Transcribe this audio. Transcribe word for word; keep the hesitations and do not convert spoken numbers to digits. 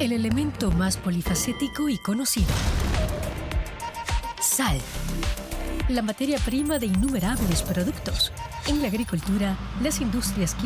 El elemento más polifacético y conocido. Sal. La materia prima de innumerables productos. En la agricultura, las industrias